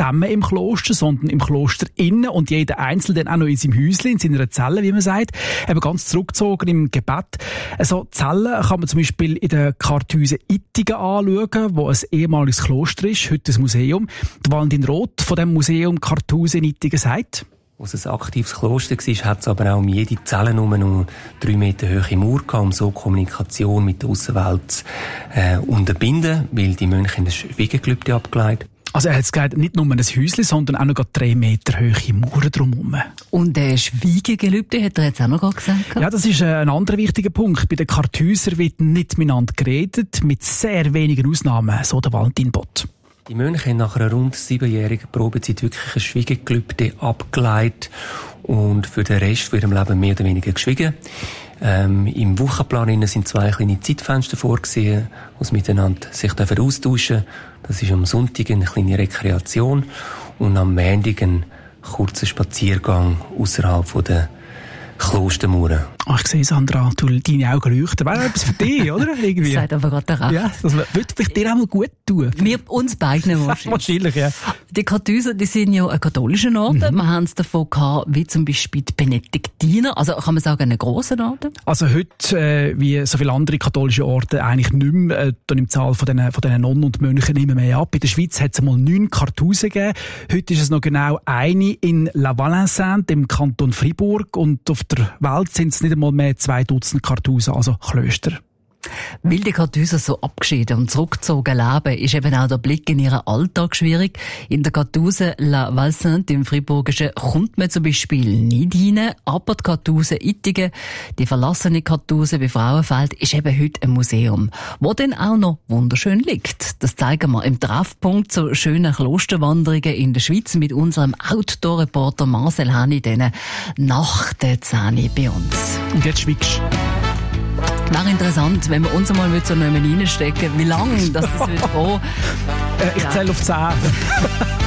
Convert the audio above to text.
zusammen im Kloster, sondern im Kloster innen und jeder Einzelne dann auch noch in seinem Häuschen, in seiner Zelle, wie man sagt, eben ganz zurückgezogen im Gebet. Also Zellen kann man zum Beispiel in der Karthüse Ittigen anschauen, wo ein ehemaliges Kloster ist, heute ein Museum. Der Valentin Roth von dem Museum Karthuse in Ittigen sagt: Als es ein aktives Kloster war, hat es aber auch um jede Zelle nur 3 Meter hohe Mauer gehabt, um so Kommunikation mit der Aussenwelt zu unterbinden, weil die Mönche ein Schweigegelübde abgelegt. Also er hat gesagt, nicht nur ein Häuschen, sondern auch noch 3 Meter hohe Mauern drumherum. Und Schweigegelübde hat er jetzt auch noch gesagt? Ja, das ist ein anderer wichtiger Punkt. Bei den Karthüsern wird nicht miteinander geredet, mit sehr wenigen Ausnahmen, so der Valentin Bott. Die Mönche haben nach einer rund 7-jährigen Probezeit wirklich ein Schweigegelübde abgeleitet und für den Rest von ihrem Leben mehr oder weniger geschwiegen. Im Wochenplan sind 2 kleine Zeitfenster vorgesehen, wo sie miteinander sich austauschen dürfen. Das ist am Sonntag eine kleine Rekreation und am Montag ein kurzer Spaziergang außerhalb der Klostermauern. Ach, ich sehe, Sandra, deine Augen leuchten. Wäre etwas für dich, oder? Irgendwie. Das sagt aber gerade recht. Ja, das würde vielleicht dir auch mal gut tun. Wir uns beiden wahrscheinlich, ja. Die Karthüser, die sind ja ein katholischer Orden. Wir haben es davon gehabt, wie zum Beispiel die Benediktiner. Also kann man sagen, einen grossen Orden? Also heute, wie so viele andere katholische Orden, eigentlich nicht mehr. Da nimmt die Zahl von diesen Nonnen und Mönchen immer mehr ab. In der Schweiz hat es einmal 9 Karthusen gegeben. Heute ist es noch genau eine in La Valenciennes, im Kanton Fribourg. Und auf der Welt sind es nicht einmal mehr 2 Dutzend Karthusen, also Klöster. Weil die Karthuser so abgeschieden und zurückgezogen leben, ist eben auch der Blick in ihren Alltag schwierig. In der Karthuse La Valsainte im Friburgischen kommt man zum Beispiel nicht rein, aber die Karthuse Ittigen, die verlassene Karthuse bei Frauenfeld, ist eben heute ein Museum, wo dann auch noch wunderschön liegt. Das zeigen wir im Treffpunkt zu schönen Klosterwanderungen in der Schweiz mit unserem Outdoor-Reporter Marcel Hani, nach der 10 bei uns. Und jetzt schweigst du. Wäre interessant, wenn wir uns einmal so reinstecken, wie lange das wird gehen. Ich zähle auf 10.